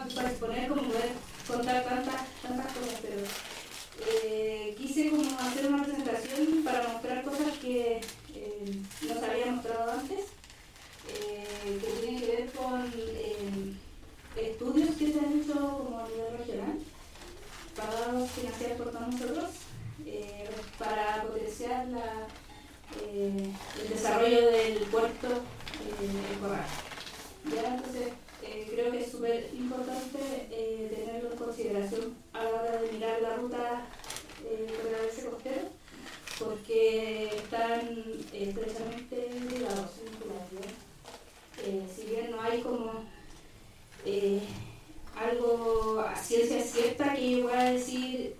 para exponer, como poder contar tantas cosas, pero quise como hacer una presentación para mostrar cosas que no se había mostrado antes, que tienen que ver con estudios que se han hecho como a nivel regional, pagados, financiados por todos nosotros, para potenciar el desarrollo del puerto del Corral. ¿Ya? Entonces, creo que es súper importante tenerlo en consideración a la hora de mirar la ruta por el avance costero, porque están estrechamente ligados, si bien no hay como algo a ciencia cierta que yo pueda decir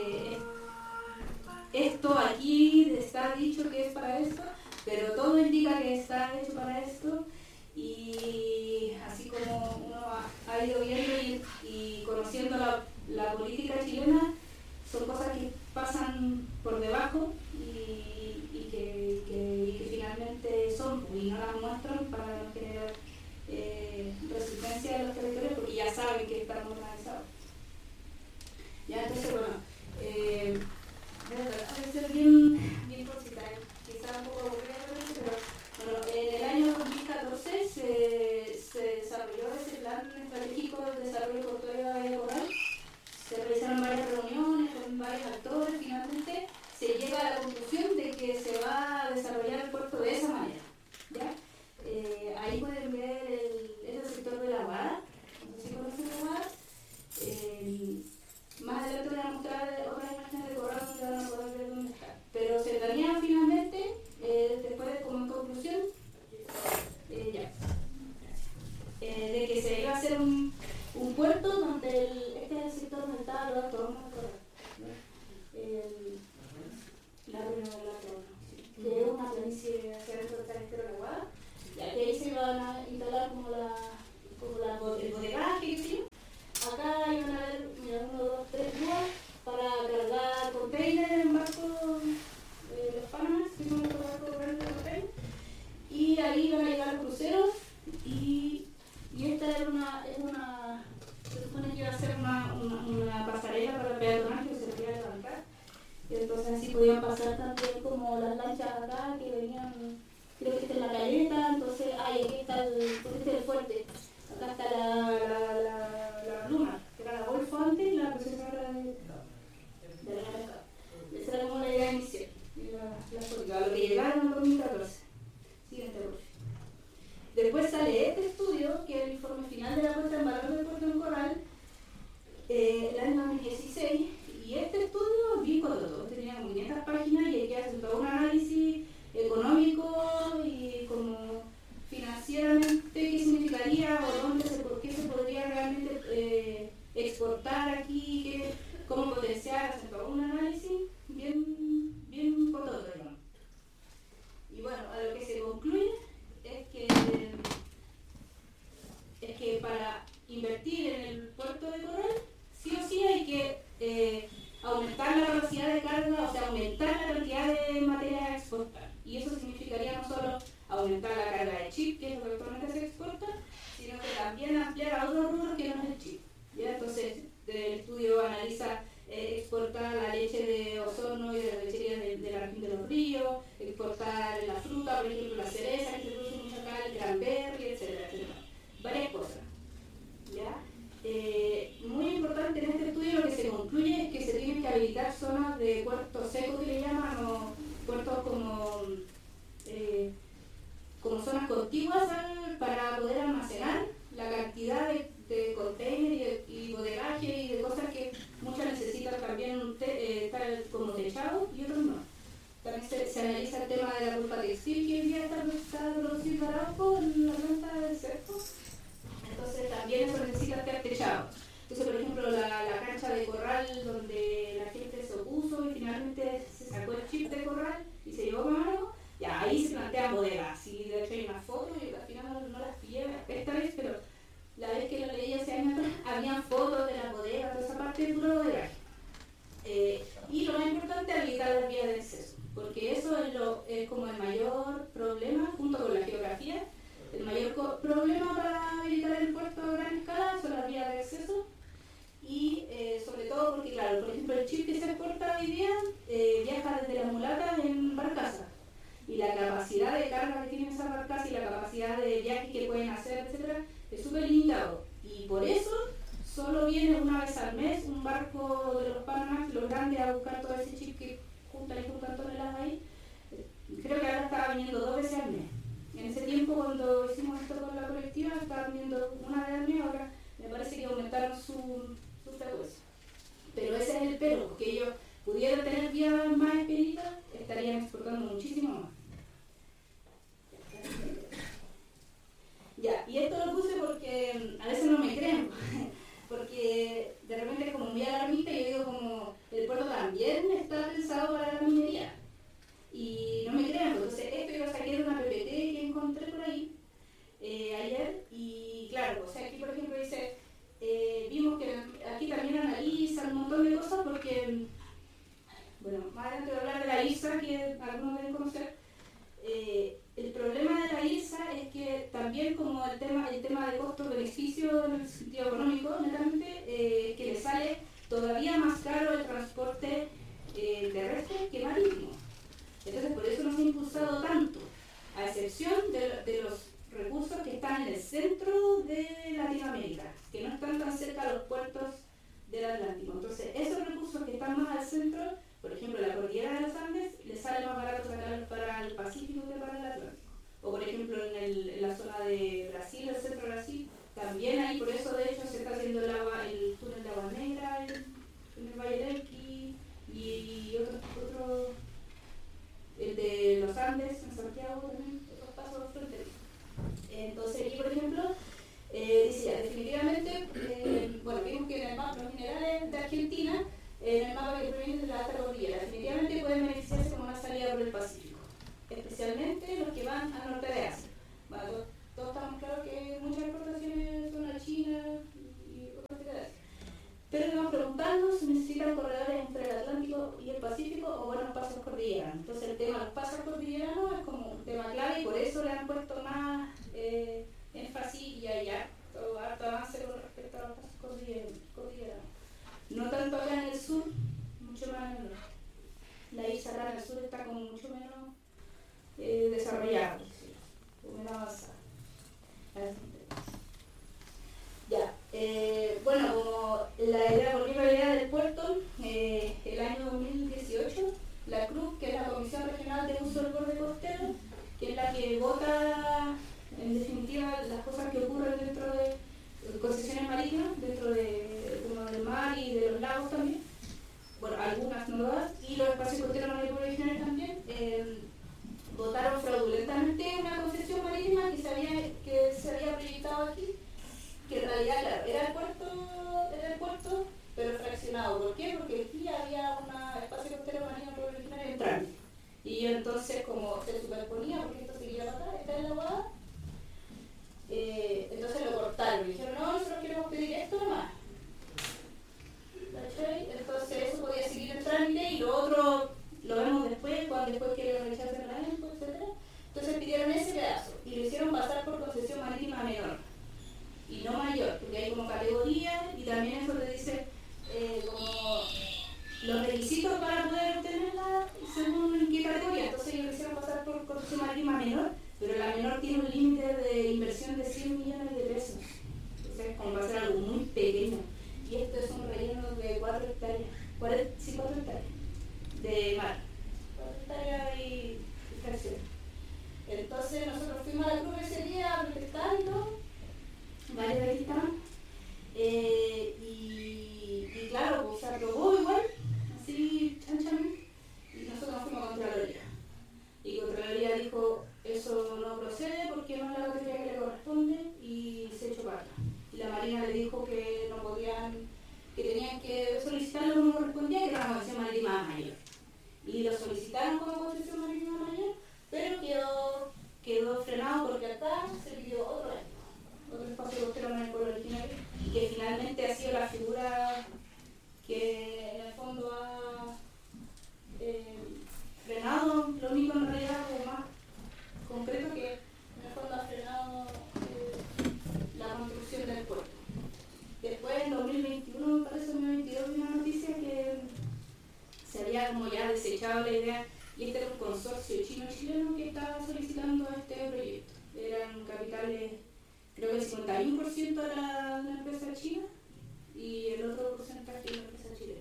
esto aquí está dicho que es para esto, pero todo indica que está hecho para esto, y así como uno ha ido viendo y conociendo la política chilena, son cosas que pasan por debajo y que finalmente son, y no las muestran para no generar resistencia de los territorios, porque ya saben que están organizados. Ya, entonces, bueno, voy a ser bien cortita, quizás un poco aburrida, pero bueno, en el año 2014 se desarrolló ese plan estratégico de desarrollo portuario de Bahía Coral. Se realizaron varias reuniones con varios actores, finalmente se llega a la conclusión de que se va a desarrollar el puerto de esa manera. ¿Ya? Ahí pueden ver el sector de la Guada, no sé si conocen la Guada. Más adelante voy a mostrar otras imágenes de Corral donde van a poder ver dónde está. Pero se planea finalmente, después de, como en conclusión, de que se iba a hacer un puerto donde este es el sector donde está lo que vamos a correr. La Reunión de la Corona, que es una planicie hacia dentro del carretero de la Guada, ya que ahí se iban a instalar como el bodegaje, ¿sí? Acá iban a haber, mira, 1, 2, 3 grúas para cargar containers en barcos, los Panamás, que son estos barcos grandes de containers, y ahí iban a llegar los cruceros, y esta es una se supone que iba a ser una pasarela para peatones que se podía levantar, y entonces así podían pasar también como las lanchas acá que venían, creo que esta es la caleta, entonces, aquí está el fuerte. Acá está la pluma, que era la Golfo antes, la procesadora de la pescado. Esa era como la idea inicial, lo que llegaron en 2014. Siguiente, por favor. Después sale este estudio, que es el informe final de la puesta en valor del puerto en Corral, el año 2016, y este estudio bien cototo, tenía como 500 páginas y aquí hacen todo un análisis económico y como financieramente qué significaría o por qué se podría realmente exportar aquí, cómo potenciar, hacer todo un análisis bien cototo, digamos. Y bueno, a lo que se concluye es que para invertir en el puerto de Corral, sí o sí hay que aumentar la velocidad de carga, o sea, aumentar la cantidad de materia a exportar. Y eso significaría no solo aumentar la carga de chip, que es lo que actualmente se exporta, sino que también ampliar a otros rubros que no es el chip. ¿Ya? Entonces, el estudio analiza exportar la leche de Osorno y de las lecherías de la región de los ríos, exportar la fruta, por ejemplo, la cereza, que se produce mucho acá, el cranberry, etcétera. Varias cosas. ¿Ya? Muy importante en este estudio lo que se concluye es que se tienen que habilitar zonas de puertos secos, que le llaman, o puertos como zonas contiguas para poder almacenar la cantidad de container y bodegaje y de cosas que muchas necesitan también estar como techados y otros no. También se analiza el tema de la pulpa textil, que hoy día está produciendo Arauco en la planta del cerco. Entonces también eso necesita estar techado. Entonces, por ejemplo, la cancha de Corral, donde la gente se opuso y finalmente se sacó el chip de Corral y se llevó con algo, ya ahí se plantean bodegas. Y de hecho hay unas fotos, y al final no las pillé esta vez, pero la vez que lo leí hace años atrás, habían fotos de la bodega, toda esa parte de puro bodegaje. Y lo más importante es habilitar las vías de acceso, porque eso es como el mayor problema, junto con la geografía. El mayor problema para habilitar el puerto a gran escala son las vías de acceso por ejemplo, el chip que se exporta hoy día viaja desde las mulatas en barcaza. Y la capacidad de carga que tienen esas barcazas y la capacidad de viaje que pueden hacer, etcétera, es súper limitado. Y por eso solo viene una vez al mes un barco de los Panamax, los grandes, a buscar todo ese chip que juntan toneladas ahí. Creo que ahora estaba viniendo 2 veces al mes. En ese tiempo, cuando hicimos esto con la colectiva, estaba viniendo una vez al mes, ahora me parece que aumentaron su frecuencia. Pero ese es el pero, porque ellos pudieran tener vías más expeditas, estarían exportando muchísimo más. Ya, y esto lo puse porque a veces no me creen, porque de repente es como muy alarmista y yo digo como el puerto también está pensado para la minería. Y no me crean, entonces esto yo lo saqué de una PPT que encontré por ahí ayer, y claro, o sea, aquí por ejemplo dice, vimos que aquí también analizan un montón de cosas porque, bueno, más adelante voy a hablar de la IRSA, que algunos deben conocer. El problema de la IRSA es que también como el tema de costo-beneficio en el sentido económico, netamente, que le sale todavía más caro el transporte terrestre que marítimo. Entonces por eso nos ha impulsado tanto, a excepción de los recursos que están en el centro de Latinoamérica, que no están tan cerca de los puertos del Atlántico. Entonces esos recursos que están más al centro, por ejemplo la cordillera de los Andes, les sale más barato sacarlos para el Pacífico que para el Atlántico. O por ejemplo en la zona de Brasil, el centro de Brasil, también ahí, por eso de hecho se está haciendo el túnel de Agua Negra en el Valle del Elqui y otro el de los Andes en Santiago también, otros pasos fronterizos. Entonces aquí por ejemplo decía definitivamente, bueno, vimos que en el mapa los minerales de Argentina, en el mapa que proviene de la alta cordillera, definitivamente pueden beneficiarse como una salida por el Pacífico, especialmente los que van al norte de Asia. Bueno, todos estamos claros que muchas exportaciones son a China y otras de Asia. Pero debemos preguntarnos si necesitan corredores entre el Atlántico y el Pacífico o buenos pasos cordilleranos. Entonces el tema de los pasos cordilleranos es como un tema clave y por eso le han puesto más énfasis y hay harto avance con respecto a los pasos cordilleranos. No tanto acá en el sur, mucho más en el norte. La isla acá en el sur está como mucho menos desarrollada, o menos avanzada. Ya, bueno, como volviendo a la idea del puerto, el año 2018, la CRUC, que es la Comisión Regional de Uso del Borde Costero, que es la que vota, en definitiva, las cosas que ocurren dentro de concesiones marítimas, dentro del mar y de los lagos también, bueno, algunas no todas, y los espacios costeros marítimos regionales también, votaron fraudulentamente una concesión marítima que se había proyectado aquí, que en realidad, claro, era el puerto, pero fraccionado. ¿Por qué? Porque aquí había un espacio costero marino originario en trámite. Y yo entonces, como se superponía, porque esto seguía para acá, está en la guada, entonces lo cortaron. Y dijeron, no, nosotros queremos pedir esto nomás. Entonces eso podía seguir en trámite y lo otro lo vemos después que lo rechacen la ENCO, etc. Entonces pidieron ese pedazo y lo hicieron pasar por concesión marítima menor y no mayor, porque hay como categorías y también eso te dice como los requisitos para poder obtenerla según en qué categoría. Entonces ellos lo hicieron pasar por concesión marítima menor, pero la menor tiene un límite de inversión de 100 millones de pesos. Entonces como va a ser algo muy pequeño. Y esto es un relleno de 4 hectáreas, 4 hectáreas de mar, 4 hectáreas y fracción. Entonces nosotros fuimos a la CRUC ese día a protestar y todo, varios de aquí estaban, y claro, pues se aprobó igual, así chanchamente, y nosotros nos fuimos a Contraloría. Y Contraloría dijo, eso no procede porque no es la categoría que le corresponde y se echó para atrás. Y la Marina le dijo que no podían, que tenían que solicitar lo que no correspondía, que era una concesión marítima mayor. Y lo solicitaron como concesión marítima mayor, pero quedó frenado porque acá se pidió otro espacio costero en el pueblo originario, y que finalmente ha sido la figura que en el fondo ha frenado, lo único en realidad como más concreto que en el fondo ha frenado la construcción del puerto. Después en 2021, me parece 2022, vi una noticia que había como ya desechado la idea, y este era un consorcio chino-chileno que estaba solicitando este proyecto. Eran capitales, creo que el 51% era una empresa china y el otro porcentaje era una empresa chilena.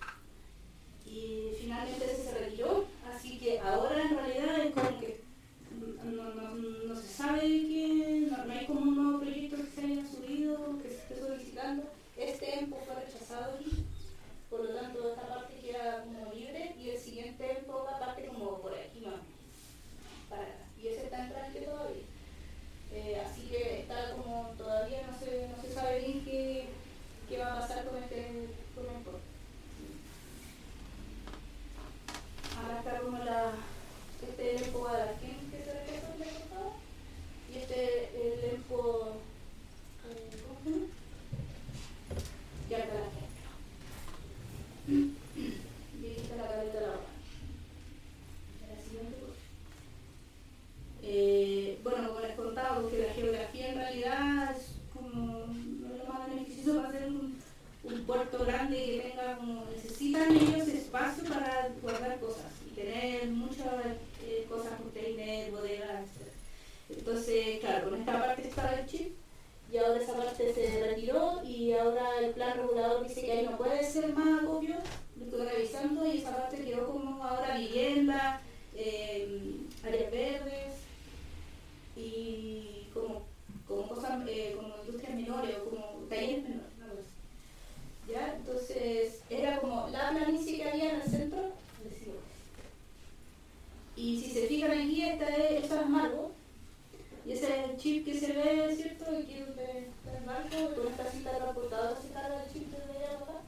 Y finalmente se retiró, así que ahora en realidad es como que no se sabe que no hay como un nuevo proyecto que se haya subido, que se esté solicitando. Este EMPO fue rechazado aquí, por lo tanto esta parte queda como libre y el siguiente EMPO va parte como por aquí más para acá. Y ese está en trámite todavía. Así que está como todavía no se sabe bien qué va a pasar con este EMPO. Ahora está como este es el EMPO Guadalajara que se rechazó en la portada y este el EMPO ¿cómo se llama? Ya está la gente. Y aquí está la caleta de la ropa. La siguiente cosa. Bueno, como les contaba, porque la geografía en realidad es como no es lo más beneficioso para hacer un puerto grande que tenga como necesitan ellos espacio para guardar cosas y tener muchas cosas, container, bodegas, etc. Entonces, claro, con esta parte estaba el chip y ahora esa parte se retiró y ahora el plan regulador dice que ahí no puede ser más acopio. Lo estoy revisando y esa parte quedó como ahora vivienda, áreas verdes y como cosas, como industrias menores o como talleres menores. ¿Ya? Entonces era como la planicie que había en el centro. Y si se fijan aquí, esto es Margo. Y ese es el chip que se ve, ¿cierto? Aquí es donde está el barco, con esta cinta transportadora se carga el chip desde allá para acá.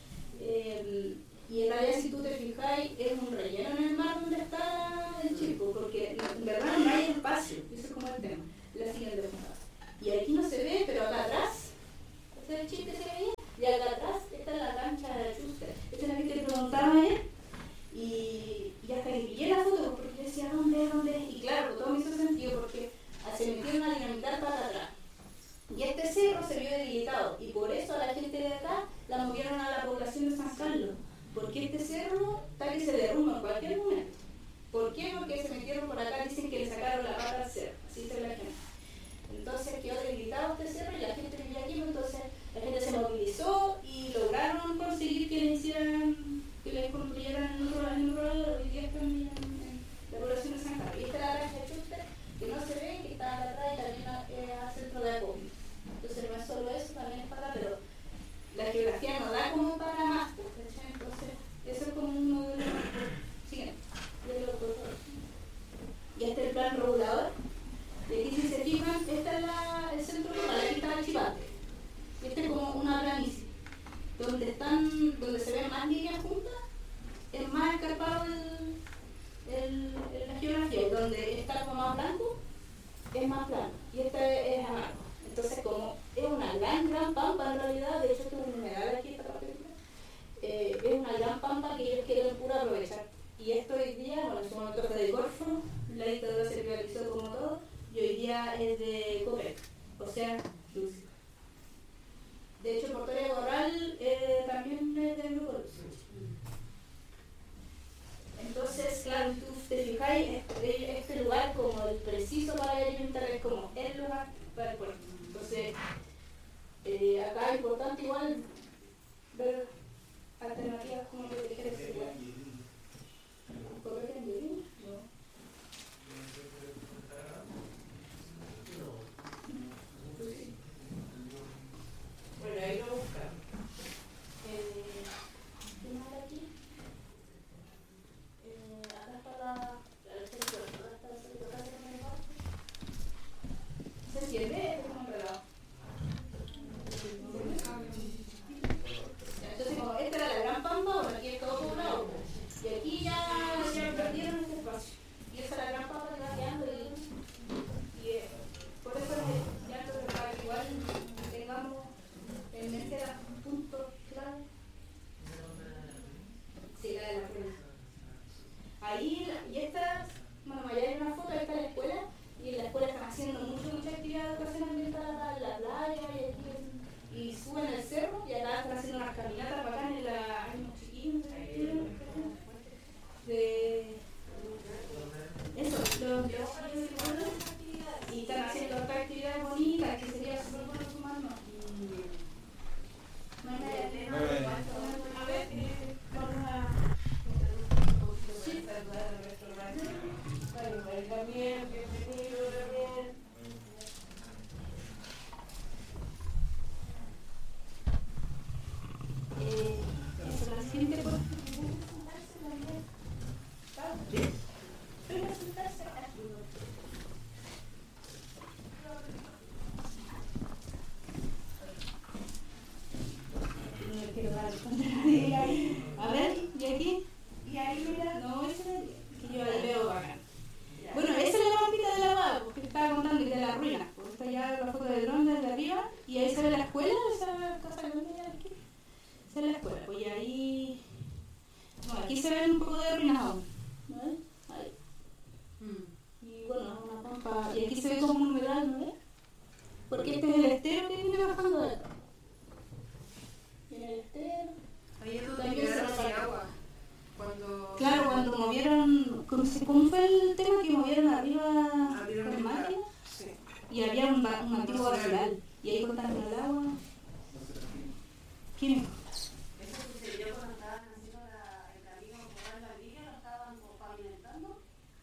Y en realidad, si tú te fijáis, es un relleno en el mar donde está el chip, porque en verdad no hay espacio. Eso es como el tema. La siguiente pregunta. Y aquí no se ve, pero acá atrás, este es el chip que se veía, y acá atrás está la cancha de Schuster. Esa es la que te preguntaba ayer. Y hasta que pillé la foto, porque yo decía, ¿dónde? Y claro, todo me hizo sentido, porque se metieron a dinamitar para atrás. Y este cerro se vio debilitado, y por eso a la gente de acá la movieron a la población de San Carlos, porque este cerro está que se derrumba en cualquier momento. ¿Por qué? Porque se metieron por acá, dicen que le sacaron la pata al cerro, así dice la gente. Entonces quedó debilitado este cerro y la gente vivía aquí, entonces la gente se movilizó y lograron conseguir que le hicieran, que le construyeran en otro lado, hoy día están en la población de San Carlos. Y esta es la granja de Schuster, que no se ve, que está acá atrás y también al centro de acopio. Entonces no es solo eso, también es para, pero la geografía no da como para más, entonces eso es como uno de los siguientes. Y este es el plan regulador. Y aquí si se fijan, este es el centro rural, aquí está el chipate. Este es como una planicie, donde se ven más líneas juntas, es más escarpado la geografía, y donde está como más blanco, es más plano, y este es amargo. Entonces, como es una gran pampa en realidad, de hecho esto es un humedal aquí, esta parte es una gran pampa que ellos quieren puro aprovechar. Y esto hoy día, bueno, en su momento fue de Corfo, la dictadura se privatizó como todo, y hoy día es de Copec, o sea, Lucio. De hecho, Portoria Corral también es del grupo Lucio. Entonces, claro, tú te fijáis, este lugar como el preciso para alimentar es como el lugar para el puerto. Entonces, acá es importante igual ver alternativas como proteger ese lugar. ¿Correr en Yelín? No. Bueno, ahí lo buscamos. ¿Qué más hay aquí? Acá está la centro, acá está el centro, acá está el barco. ¿Se siente? Es como enredado. Entonces, como esta era la gran pampa, bueno, aquí es todo poblado. Y aquí ya perdieron A ver, ¿y aquí? ¿Y ahí mira? No, esa que yo ahí veo bacán. Bueno, esa es la mampita de la Guada, porque estaba contando que de la ruina. Porque está ya la foto del dron desde arriba y ahí se ve la escuela, esa casa que ven aquí. Esa es la escuela, pues y ahí. Bueno, aquí se ven un poco de ruinas aún. ¿No ves? Ahí. Y bueno, una pampa. Y aquí se ve como un humedal, ¿no ves? Porque este es el estero que viene bajando de acá. Viene el estero. Ahí es donde liberaron el agua. Claro, cuando movieron. ¿Cómo fue el tema que movieron arriba con máquina? Sí. Y había un antiguo basural. Y ahí cortaron el agua. ¿Quién es? Eso sucedió cuando estaban haciendo el camino por la villa, lo estaban pavimentando.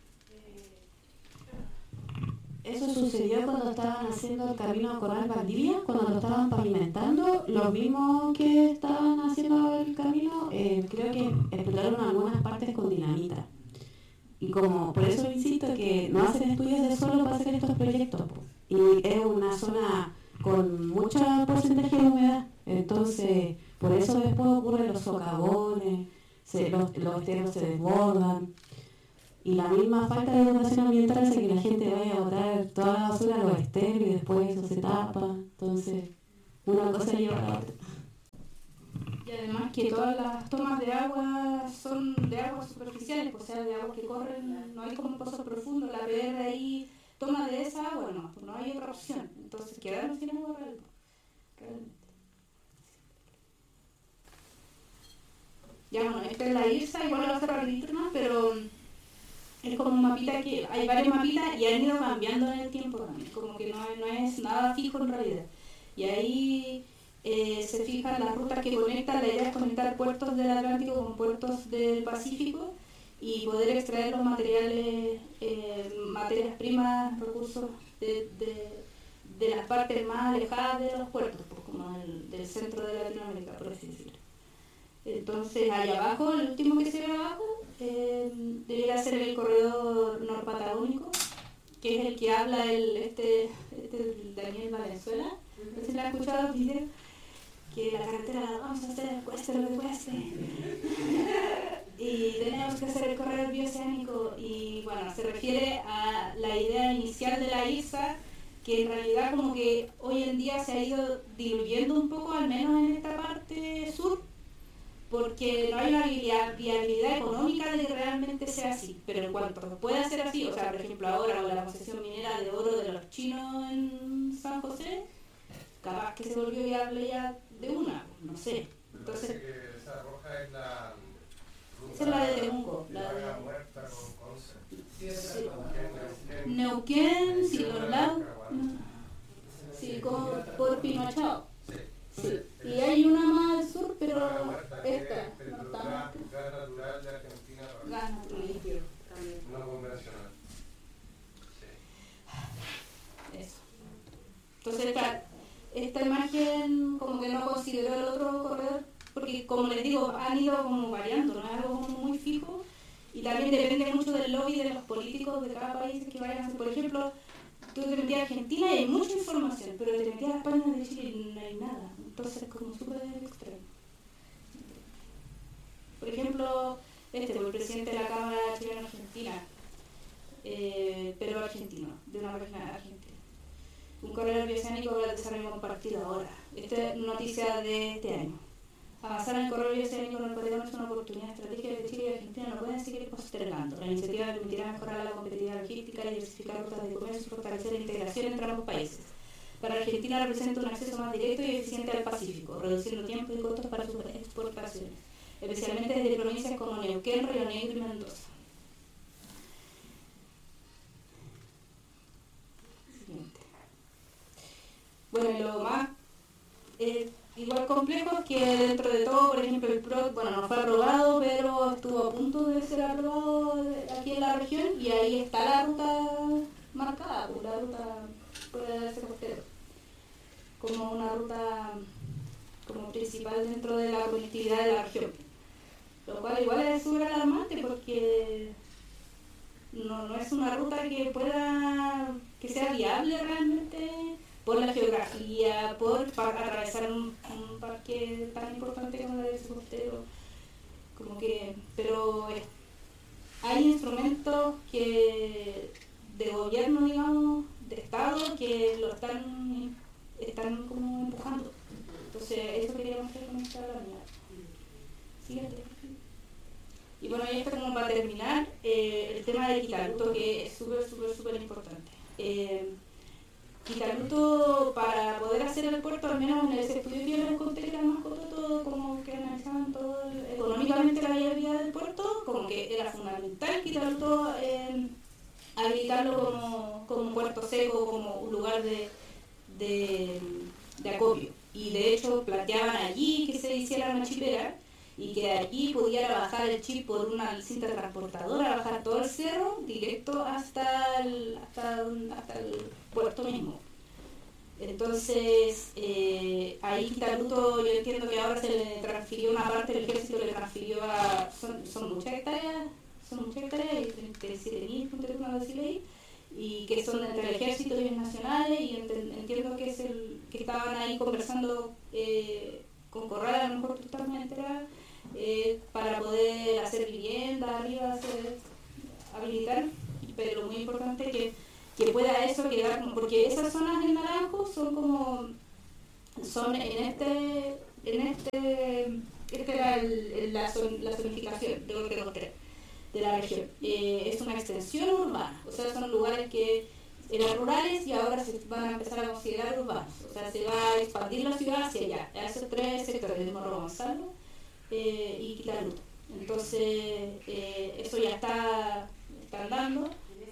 Eso sucedió cuando estaban haciendo el camino a Coral Valdivia, cuando lo estaban pavimentando. Los mismos que estaban haciendo el camino, creo que explotaron algunas partes con dinamita. Y como por eso insisto que no hacen estudios de suelo para hacer estos proyectos, po. Y es una zona con mucho porcentaje de humedad, entonces por eso después ocurren los socavones, los esteros se desbordan. Y la misma falta de educación ambiental hace que la gente vaya a botar toda la basura a los esteros y después eso se tapa. Entonces, una cosa lleva a la otra. Y además que todas las tomas de agua son de aguas superficiales, o sea, de aguas que corren, no hay como un pozo profundo. La PR ahí toma de esa agua, no hay otra opción. Entonces quedaron sin agua realmente. Ya bueno, esta es la IRSA, igual va a ser rapidito más, pero es como un mapita que hay varios mapitas y han ido cambiando en el tiempo también, como que no es nada fijo en realidad. Y ahí se fijan las rutas que conectan, la idea es conectar puertos del Atlántico con puertos del Pacífico y poder extraer los materiales, materias primas, recursos de las partes más alejadas de los puertos, pues, como del centro de Latinoamérica, por así decirlo. Entonces, allá abajo, el último que se ve abajo, debería ser el corredor norpatagónico, que es el que habla este Daniel Valenzuela. No sé si la han escuchado los videos, que la carretera la vamos a hacer, cueste lo que cueste. Y tenemos que hacer el corredor bioceánico, y bueno, se refiere a la idea inicial de la IRSA, que en realidad como que hoy en día se ha ido diluyendo un poco, al menos en esta parte sur, porque no hay una viabilidad económica de que realmente sea así, pero en cuanto pueda ser así, o sea, por ejemplo ahora con la concesión minera de oro de los chinos en San José, capaz que se volvió viable ya de una, no sé. Entonces, esa roja es la ruta, esa es la de Temuco, la de Muerta con Conce. sí. Neuquén, sí, los lados, sí, como por Pinochao. Sí, y hay una más al sur, pero esta no está más. Gas natural de Argentina, Gas natural limpio. no convencional. Eso. Entonces, claro, esta imagen como que no consideró el otro corredor, porque como les digo, han ido como variando, no es algo como muy fijo, y también depende mucho del lobby de los políticos de cada país que vayan a hacer. Por ejemplo, tú te metías a Argentina y hay mucha información, pero te metías a España de Chile y no hay nada. Entonces es como súper extremo. Por ejemplo, el presidente de la Cámara Chilena-Argentina, pero argentino, de una página argentina. Un corredor bioceánico para el desarrollo compartido ahora. Esta es noticia de este año. Avanzar en el corredor bioceánico en el Patagón es una oportunidad estratégica que Chile y Argentina no pueden seguir postergando. La iniciativa permitirá mejorar la competitividad logística y diversificar rutas de comercio y fortalecer la integración entre ambos países. Para Argentina representa un acceso más directo y eficiente al Pacífico, reduciendo tiempo y costos para sus exportaciones, especialmente desde provincias como Neuquén, Río Negro y Mendoza. Siguiente. Bueno, y lo más igual complejo es que dentro de todo, por ejemplo, el PROT, bueno, no fue aprobado, pero estuvo a punto de ser aprobado aquí en la región, y ahí está la ruta marcada, pues, la ruta puede ser costero, como una ruta como principal dentro de la conectividad de la región, lo cual igual es súper alarmante porque no es una ruta que sea viable realmente por la geografía, por atravesar un parque tan importante como el Costero, como que, pero hay instrumentos que de gobierno, digamos, de Estado, que lo están como empujando. Entonces, eso quería mostrar con esta mirada. Siguiente. Y bueno, y esto como para terminar, el tema de Quitaruto, que es súper importante. Quitaruto, para poder hacer el puerto, al menos en ese estudio que yo les conté, que era más todo, como que analizaban todo económicamente la viabilidad del puerto, como que era fundamental Quitaruto habilitarlo como puerto seco, como un lugar de acopio. Y de hecho planteaban allí que se hiciera una chipera y que de allí pudiera bajar el chip por una cinta transportadora, bajar todo el cerro directo hasta el puerto mismo. Entonces, ahí Quitaruto, yo entiendo que ahora se le transfirió una parte del ejército, le transfirió son muchas hectáreas, y 37.000, una decirle ahí, y que son entre el ejército y los nacionales, y entiendo que que estaban ahí conversando con Corral, a lo mejor tú estás muy enterada, para poder hacer vivienda arriba, habilitar, pero lo muy importante es que pueda eso quedar, porque esas zonas en naranjo son esta era la zonificación de la región. Es una extensión urbana, o sea, son lugares que eran rurales y ahora se van a empezar a considerar urbanos, o sea, se va a expandir la ciudad hacia allá, a esos tres sectores de Morro Gonzalo y Quitaruto. Entonces, eso ya está andando.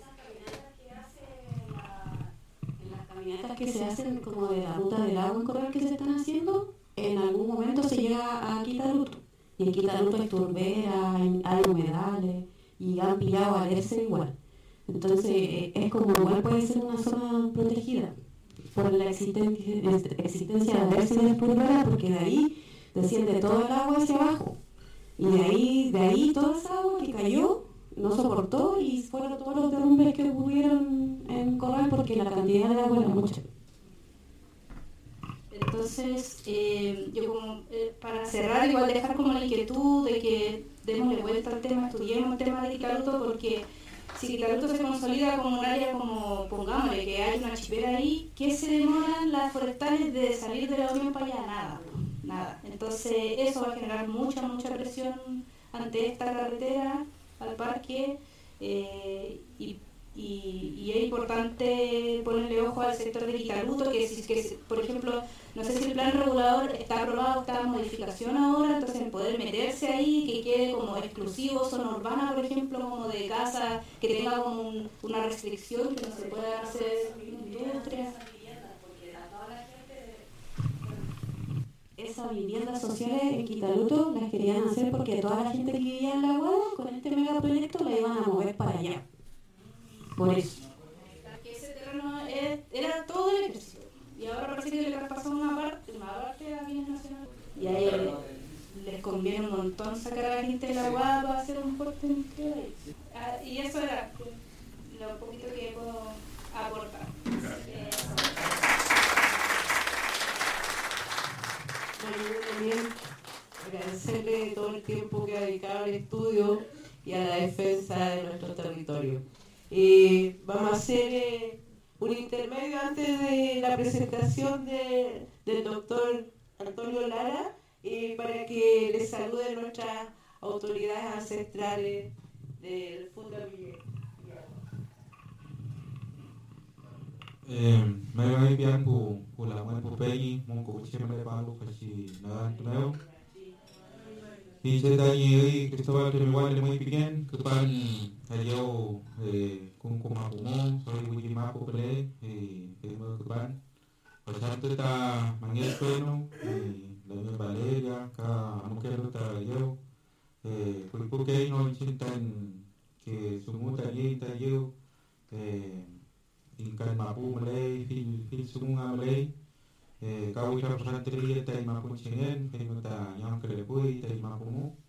En las caminatas que se hacen como de la ruta del agua en Corral que se están haciendo, en algún momento se llega a Quitaruto. Y en Quitaruto hay turbera, hay humedales y han pillado a alerce igual. Entonces es como igual puede ser una zona protegida por la existencia de alerce y de turbera, porque de ahí desciende todo el agua hacia abajo. Y de ahí toda esa agua que cayó no soportó y fueron todos los derrumbes que ocurrieron en Corral porque la cantidad de agua era mucha. Entonces, yo como para cerrar, igual dejar como la inquietud de que démosle vuelta al tema, estudiemos el tema de Quitaruto, porque si Quitaruto se consolida como un área como, pongámosle, que hay una chipera ahí, ¿qué se demoran las forestales de salir de la Unión para allá? Nada. Entonces, eso va a generar mucha presión ante esta carretera, al parque, y es importante ponerle ojo al sector de Quitaruto, que por ejemplo, no sé si el plan regulador está aprobado, está en modificación ahora, entonces en poder meterse ahí, que quede como exclusivo, zona urbana, por ejemplo, como de casa, que tenga como una restricción, que no se pueda hacer industria. Esas viviendas sociales en Quitaruto las querían hacer porque toda la gente que vivía en la Guada, con este megaproyecto, la iban a mover para allá. Por eso. Que ese terreno era todo el ejército. Y ahora parece que le traspasó una parte a bienes nacionales. Y a ellos les conviene un montón sacar a la gente de la Guada para hacer un puerto industrial. Y eso era lo poquito que puedo aportar. Bueno, yo también agradecerle todo el tiempo que ha dedicado al estudio y a la defensa de nuestro territorio. Vamos a hacer un intermedio antes de la presentación del doctor Antonio Lara, para que les saluden nuestras autoridades ancestrales del Fundo Miguel. May may biyan po kulangan po peyi mong ko chimle palu kasi nagan tunayo. Isa tayo Cristobal Temiwale muy bien kepan ayo kung kumakumo sorry wiji mapo pele mo kepan pasanto ta mangel peno la Valeria ka amukelo ta yo pulpo que no chintan que sumuta yita yo Inkan mapu Malay, fil sunga Malay, kawit representante tay mapu chingen, kay mata yang kelepui tay mapu mo.